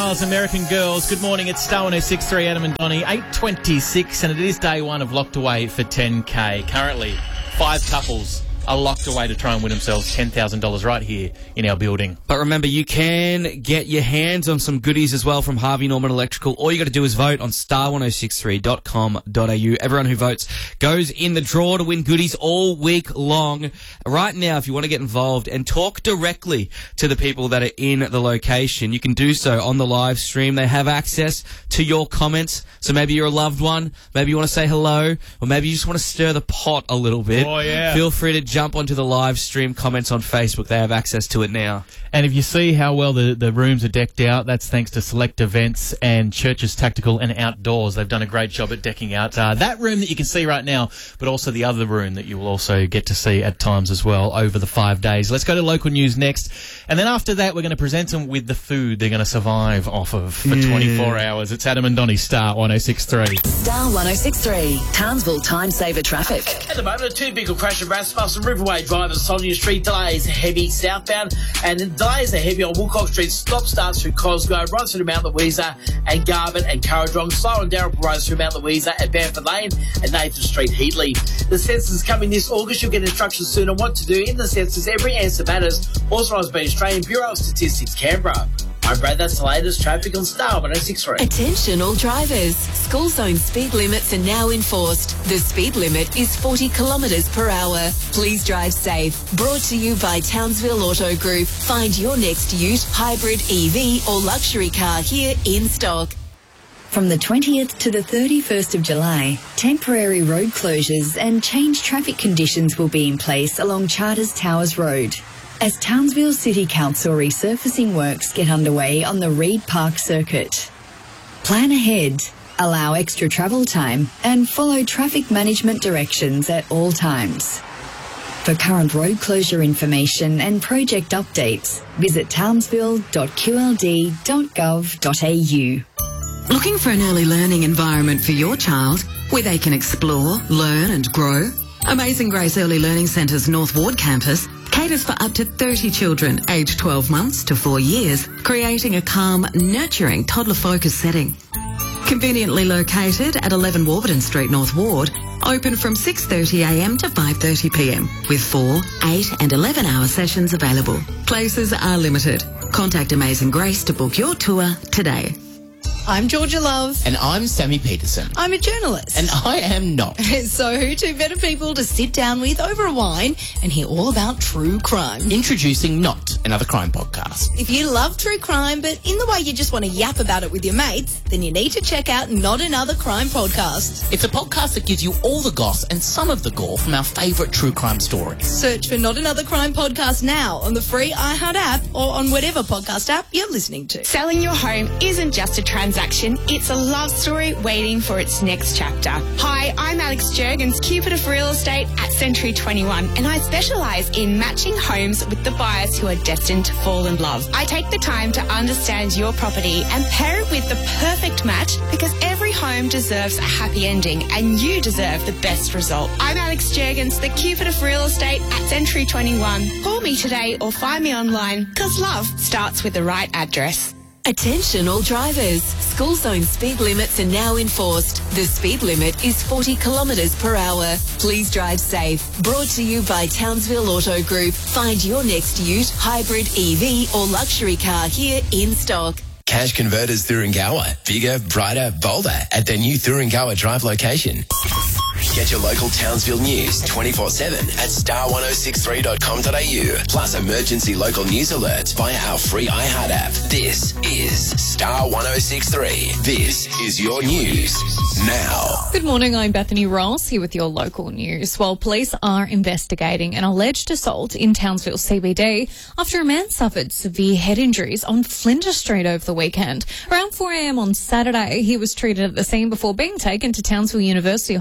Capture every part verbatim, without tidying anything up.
American Girls. Good morning. It's Star one oh six three, Adam and Donnie, eight twenty-six, and it is day one of Locked Away for ten K. Currently, five couples are locked away to try and win themselves ten thousand dollars right here in our building. But remember, you can get your hands on some goodies as well from Harvey Norman Electrical. All you got to do is vote on star one oh six three dot com dot a u. Everyone who votes goes in the draw to win goodies all week long. Right now, if you want to get involved and talk directly to the people that are in the location, you can do so on the live stream. They have access to your comments. So maybe you're a loved one, maybe you want to say hello, or maybe you just want to stir the pot a little bit. Oh, yeah. Feel free to jump onto the live stream comments on Facebook. They have access to it now. And if you see how well the, the rooms are decked out, that's thanks to Select Events and Churches Tactical and Outdoors. They've done a great job at decking out uh, that room that you can see right now, but also the other room that you will also get to see at times as well over the five days. Let's go to local news next. And then after that, we're going to present them with the food they're going to survive off of for mm. twenty-four hours. It's Adam and Donnie, Star one oh six three. Star one oh six three, Townsville Time Saver Traffic. At the moment, a two-vehicle crash at Rasmus and Riverway Drive and Sonia Street. Delays heavy southbound, and the delays are heavy on Woolcock Street. Stop starts through Cosgrove, runs through Mount Louisa and Garbutt and Curradrong. Slow on Darrell runs through Mount Louisa and Bamford Lane and Nathan Street, Heatley. The census coming this August. You'll get instructions soon on what to do in the census. Every answer matters. Authorised by Australian Bureau of Statistics, Canberra. I'm Brad, that's the latest traffic on Star one oh six three. Attention all drivers. School zone speed limits are now enforced. The speed limit is forty kilometres per hour. Please drive safe. Brought to you by Townsville Auto Group. Find your next ute, hybrid, E V or luxury car here in stock. From the twentieth to the thirty-first of July, temporary road closures and changed traffic conditions will be in place along Charters Towers Road, as Townsville City Council resurfacing works get underway on the Reed Park circuit. Plan ahead, allow extra travel time, and follow traffic management directions at all times. For current road closure information and project updates, visit townsville dot q l d dot gov dot a u. Looking for an early learning environment for your child where they can explore, learn and grow? Amazing Grace Early Learning Centre's North Ward campus caters for up to thirty children aged twelve months to four years, creating a calm, nurturing, toddler-focused setting. Conveniently located at eleven Warburton Street, North Ward, open from six thirty a m to five thirty p m with four, eight and eleven hour sessions available. Places are limited. Contact Amazing Grace to book your tour today. I'm Georgia Love. And I'm Sammy Peterson. I'm a journalist. And I am not. So who two better people to sit down with over a wine and hear all about true crime? Introducing Not, another crime podcast. If you love true crime, but in the way you just want to yap about it with your mates, then you need to check out Not Another Crime Podcast. It's a podcast that gives you all the goss and some of the gore from our favourite true crime stories. Search for Not Another Crime Podcast now on the free iHeart app or on whatever podcast app you're listening to. Selling your home isn't just a transaction. It's a love story waiting for its next chapter. Hi, I'm Alex Jurgens, Cupid of Real Estate at Century twenty-one, and I specialise in matching homes with the buyers who are destined to fall in love. I take the time to understand your property and pair it with the perfect match, because every home deserves a happy ending and you deserve the best result. I'm Alex Jurgens, the Cupid of Real Estate at Century twenty-one. Call me today or find me online, because love starts with the right address. Attention all drivers. School zone speed limits are now enforced. The speed limit is forty kilometres per hour. Please drive safe. Brought to you by Townsville Auto Group. Find your next ute, hybrid, E V or luxury car here in stock. Cash Converters Thuringowa. Bigger, brighter, bolder at their new Thuringowa Drive location. Get your local Townsville news twenty-four seven at star one oh six three dot com dot a u. Plus emergency local news alerts via our free iHeart app. This is Star one oh six three. This is your news now. Good morning, I'm Bethany Ross here with your local news. Well, police are investigating an alleged assault in Townsville C B D after a man suffered severe head injuries on Flinders Street over the weekend. Around four a m on Saturday, he was treated at the scene before being taken to Townsville University Hospital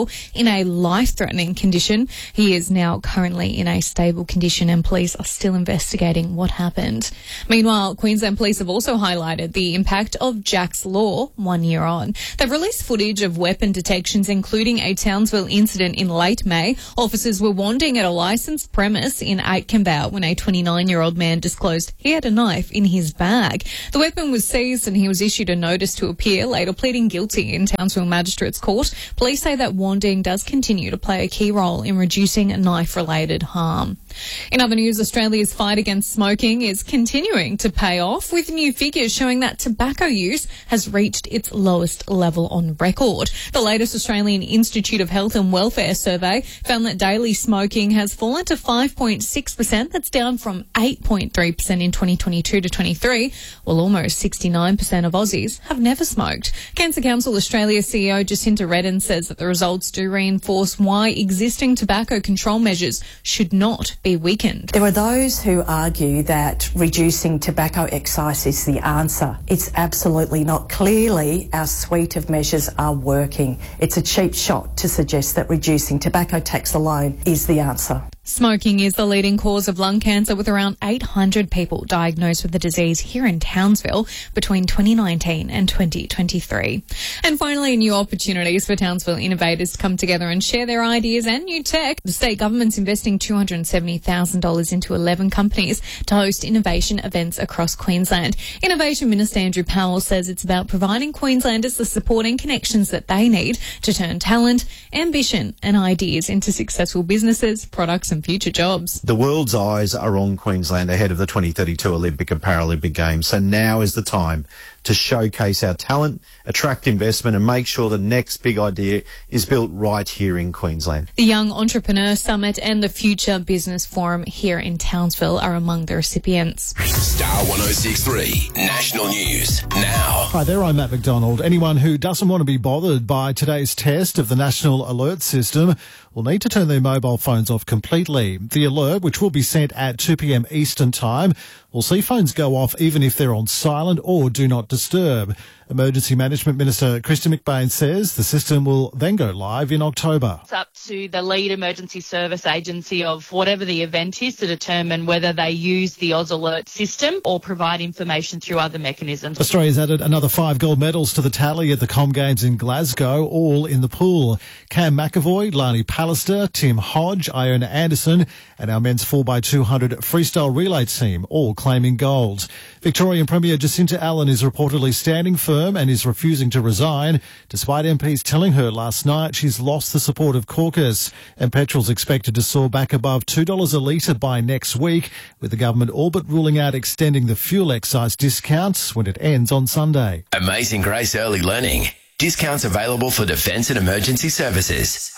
in a life-threatening condition. He is now currently in a stable condition and police are still investigating what happened. Meanwhile, Queensland Police have also highlighted the impact of Jack's Law one year on. They've released footage of weapon detections, including a Townsville incident in late May. Officers were wandering at a licensed premise in Aitkenvale when a twenty-nine-year-old man disclosed he had a knife in his bag. The weapon was seized and he was issued a notice to appear, later pleading guilty in Townsville Magistrates Court. Police say that wanding does continue to play a key role in reducing knife-related harm. In other news, Australia's fight against smoking is continuing to pay off, with new figures showing that tobacco use has reached its lowest level on record. The latest Australian Institute of Health and Welfare survey found that daily smoking has fallen to five point six percent. That's down from eight point three percent in twenty twenty-two to twenty-three, while almost sixty-nine percent of Aussies have never smoked. Cancer Council Australia C E O Jacinta Redden says that the results do reinforce why existing tobacco control measures should not be weakened. There are those who argue that reducing tobacco excise is the answer. It's absolutely not. Clearly, our suite of measures are working. It's a cheap shot to suggest that reducing tobacco tax alone is the answer. Smoking is the leading cause of lung cancer, with around eight hundred people diagnosed with the disease here in Townsville between twenty nineteen and twenty twenty-three. And finally, new opportunities for Townsville innovators to come together and share their ideas and new tech. The state government's investing two hundred seventy thousand dollars into eleven companies to host innovation events across Queensland. Innovation Minister Andrew Powell says it's about providing Queenslanders the support and connections that they need to turn talent, ambition and ideas into successful businesses, products and future jobs. The world's eyes are on Queensland ahead of the twenty thirty-two Olympic and Paralympic Games, so now is the time to showcase our talent, attract investment and make sure the next big idea is built right here in Queensland. The Young Entrepreneur Summit and the Future Business Forum here in Townsville are among the recipients. Star one oh six point three National News now. Hi there, I'm Matt McDonald. Anyone who doesn't want to be bothered by today's test of the National Alert System will need to turn their mobile phones off completely. The alert, which will be sent at two p.m. Eastern Time, will see phones go off even if they're on silent or do not disturb. Emergency Management Minister Kristen McBain says the system will then go live in October. It's up to the lead emergency service agency of whatever the event is to determine whether they use the Oz Alert system or provide information through other mechanisms. Australia's added another five gold medals to the tally at the Com Games in Glasgow, all in the pool. Cam McAvoy, Lani Pallister, Tim Hodge, Iona Anderson and our men's four by two hundred freestyle relay team all claiming gold. Victorian Premier Jacinta Allen is reportedly standing firm and is refusing to resign, despite M Ps telling her last night she's lost the support of caucus. And petrol's expected to soar back above two dollars a litre by next week, with the government all but ruling out extending the fuel excise discounts when it ends on Sunday. Amazing Grace Early Learning. Discounts available for defence and emergency services.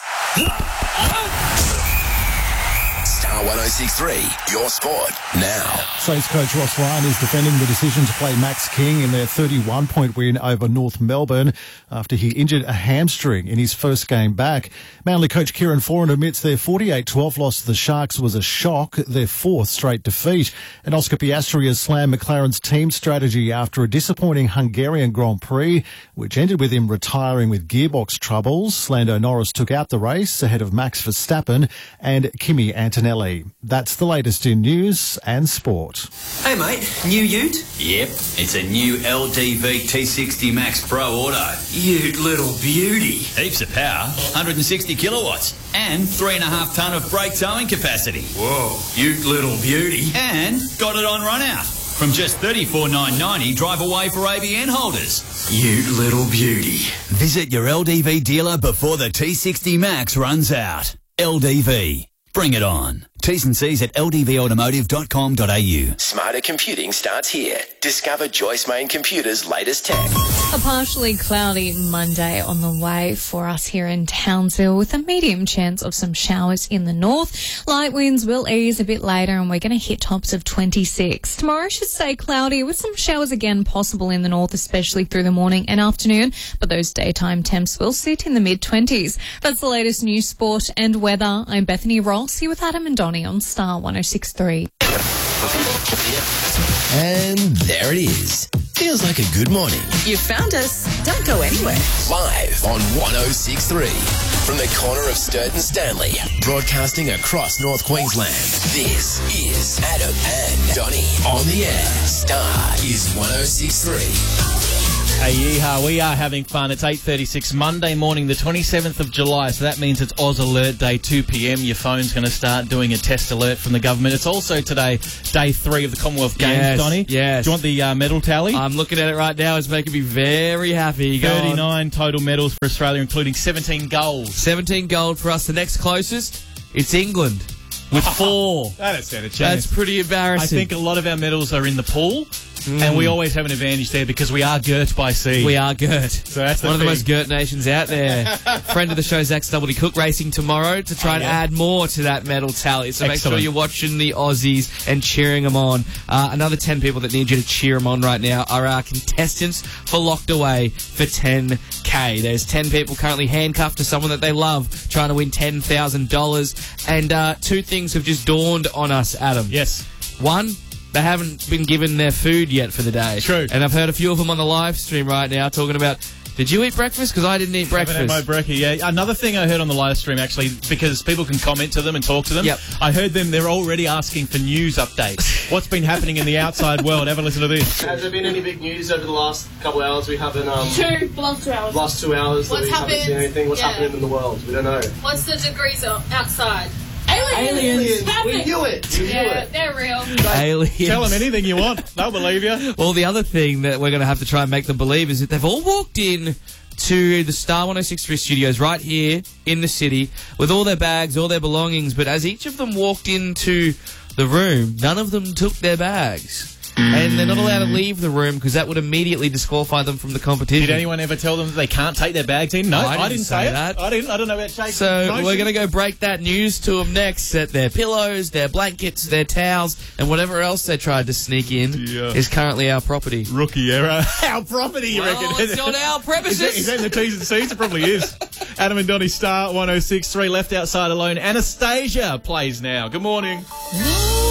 Star one oh six point three, your sport now. Saints coach Ross Ryan is defending the decision to play Max King in their thirty-one point win over North Melbourne after he injured a hamstring in his first game back. Manly coach Kieran Foran admits their forty-eight twelve loss to the Sharks was a shock, their fourth straight defeat. And Oscar Piastri has slammed McLaren's team strategy after a disappointing Hungarian Grand Prix, which ended with him retiring with gearbox troubles. Lando Norris took out the race ahead of Max Verstappen and Kimi Antonelli. That's the latest in news and sport. Hey mate, new ute? Yep, it's a new L D V T sixty Max Pro Auto. Ute little beauty. Heaps of power, one hundred sixty kilowatts, and three and a half tonne of brake towing capacity. Whoa, ute little beauty. And got it on run out. From just thirty-four thousand nine hundred ninety, drive away for A B N holders. Ute little beauty. Visit your L D V dealer before the T sixty Max runs out. L D V. Bring it on. T's and C's at l d v automotive dot com dot a u. Smarter computing starts here. Discover Joyce Main Computers' latest tech. A partially cloudy Monday on the way for us here in Townsville, with a medium chance of some showers in the north. Light winds will ease a bit later and we're going to hit tops of twenty-six. Tomorrow should stay cloudy with some showers again possible in the north, especially through the morning and afternoon, but those daytime temps will sit in the mid-twenties. That's the latest news, sport and weather. I'm Bethany Ross here with Adam and Donnie on Star one oh six point three. And there it is. Feels like a good morning. You found us. Don't go anywhere. Live on one oh six point three. From the corner of Sturt and Stanley, broadcasting across North Queensland, this is Adam and Donny on the air. Star is one oh six point three. Hey, yeehaw, we are having fun. It's eight thirty-six, Monday morning, the twenty-seventh of July, so that means it's Oz Alert Day, two p.m. Your phone's going to start doing a test alert from the government. It's also today, day three of the Commonwealth Games, Yes, Donny. yes. Do you want the uh, medal tally? I'm looking at it right now. It's making me very happy. Go on. thirty-nine total medals for Australia, including seventeen gold. seventeen gold for us. The next closest, it's England with four. That is a chance. That's pretty embarrassing. I think a lot of our medals are in the pool. Mm. And we always have an advantage there because we are girt by sea. We are girt. So that's the One of the thing. most girt nations out there. Friend of the show, Zach Stubblety Cook, racing tomorrow to try Oh, and yeah. add more to that medal tally. So make Excellent. sure you're watching the Aussies and cheering them on. Uh, another ten people that need you to cheer them on right now are our contestants for Locked Away for ten K. There's ten people currently handcuffed to someone that they love trying to win ten thousand dollars. And uh, two things have just dawned on us, Adam. Yes. One, they haven't been given their food yet for the day. True. And I've heard a few of them on the live stream right now talking about, did you eat breakfast? Because I didn't eat breakfast. I haven't had my brekkie, yeah. Another thing I heard on the live stream, actually, because people can comment to them and talk to them. Yep. I heard them, they're already asking for news updates. What's been happening in the outside world? Have a listen to this. Has there been any big news over the last couple of hours? We haven't. Um, Two, the last two hours. Last two hours. that What's we haven't happened? seen anything. What's Yeah. happening in the world? We don't know. What's the degrees o- outside? Aliens. Perfect. We knew it. We knew Yeah, it. they're real. Aliens. Tell them anything you want. They'll believe you. Well, the other thing that we're going to have to try and make them believe is that they've all walked in to the Star one oh six point three studios right here in the city with all their bags, all their belongings, but as each of them walked into the room, none of them took their bags. And they're not allowed to leave the room because that would immediately disqualify them from the competition. Did anyone ever tell them that they can't take their bags in? No, I I didn't didn't, say say, that. it. I didn't. I don't know about Chase. So we're going to go break that news to them next, that their pillows, their blankets, their towels, and whatever else they tried to sneak in Yeah. is currently our property. Rookie error. Our property, you Well, reckon? it's on our premises. Is that, is that in the T's and C's? It probably is. Adam and Donny, Star one oh six point three, left outside alone. Anastasia plays now. Good morning.